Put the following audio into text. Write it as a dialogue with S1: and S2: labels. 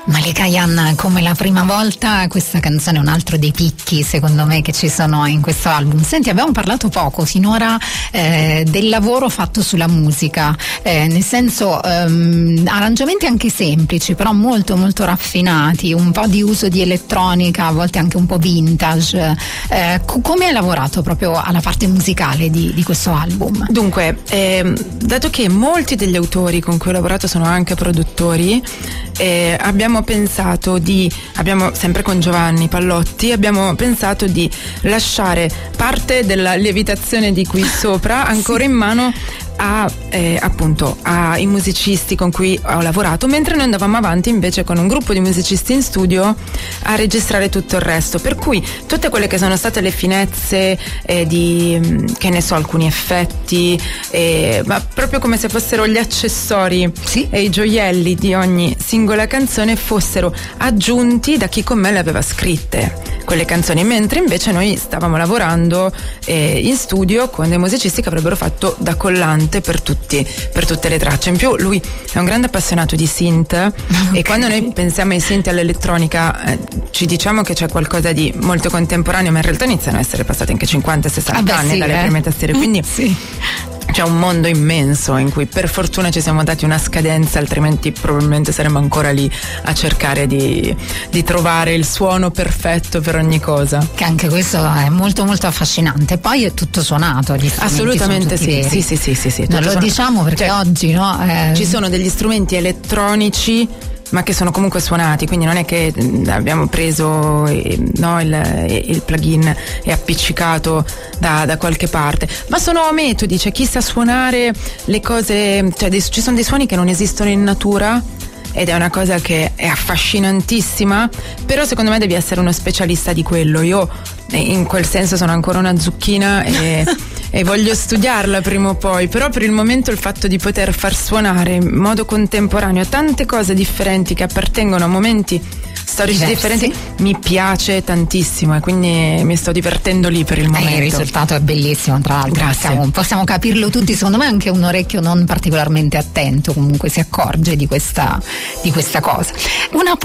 S1: Malika Ayane, come la prima volta. Questa canzone è un altro dei picchi secondo me che ci sono in questo album. Senti, abbiamo parlato poco finora del lavoro fatto sulla musica, nel senso arrangiamenti anche semplici però molto molto raffinati, un po' di uso di elettronica, a volte anche un po' vintage. Come hai lavorato proprio alla parte musicale di questo album?
S2: Dunque, dato che molti degli autori con cui ho lavorato sono anche produttori, abbiamo sempre con Giovanni Pallotti, abbiamo pensato di lasciare parte della lievitazione di qui sopra ancora in mano ai musicisti con cui ho lavorato, mentre noi andavamo avanti invece con un gruppo di musicisti in studio a registrare tutto il resto, per cui tutte quelle che sono state le finezze che ne so, alcuni effetti, ma proprio come se fossero gli accessori e i gioielli di ogni singola canzone fossero aggiunti da chi con me le aveva scritte quelle canzoni, mentre invece noi stavamo lavorando in studio con dei musicisti che avrebbero fatto da collante per tutte le tracce. In più lui è un grande appassionato di synth, e quando noi pensiamo ai synth e all'elettronica ci diciamo che c'è qualcosa di molto contemporaneo, ma in realtà iniziano a essere passati anche 50-60 anni dalle prime tastiere, quindi c'è un mondo immenso in cui per fortuna ci siamo dati una scadenza, altrimenti probabilmente saremmo ancora lì a cercare di trovare il suono perfetto per ogni cosa.
S1: Che anche questo è molto molto affascinante. Poi è tutto suonato, gli
S2: assolutamente sì.
S1: Non lo diciamo perché oggi
S2: ci sono degli strumenti elettronici ma che sono comunque suonati, quindi non è che abbiamo preso il plugin e appiccicato da qualche parte, ma sono metodi, c'è chi sa suonare le cose, ci sono dei suoni che non esistono in natura ed è una cosa che è affascinantissima, però secondo me devi essere uno specialista di quello. Io in quel senso sono ancora una zucchina e voglio studiarla prima o poi, però per il momento il fatto di poter far suonare in modo contemporaneo tante cose differenti che appartengono a momenti storici differenti mi piace tantissimo, e quindi mi sto divertendo lì per il momento.
S1: Il risultato è bellissimo, tra l'altro.
S2: Grazie.
S1: Possiamo capirlo tutti, secondo me anche un orecchio non particolarmente attento comunque si accorge di questa cosa. Una